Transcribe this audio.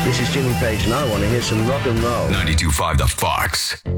This is Jimmy Page and I want to hear some rock and roll. 92.5 The Fox.